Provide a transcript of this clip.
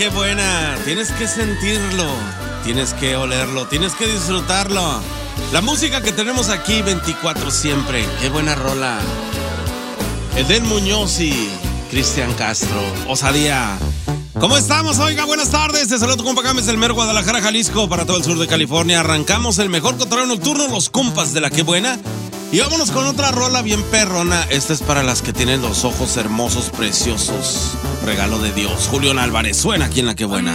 qué buena. Tienes que sentirlo, tienes que olerlo, tienes que disfrutarlo. La música que tenemos aquí 24 siempre. Qué buena rola. Edén Muñoz y Cristian Castro. Osadía. ¿Cómo estamos? Oiga, buenas tardes. Te saludo tu compa Gámez del Mero, Guadalajara, Jalisco, para todo el sur de California. Arrancamos el mejor cotorreo nocturno, los compas de la que buena. Y vámonos con otra rola bien perrona. Esta es para las que tienen los ojos hermosos, preciosos. Regalo de Dios. Julián Álvarez, suena aquí en la que buena.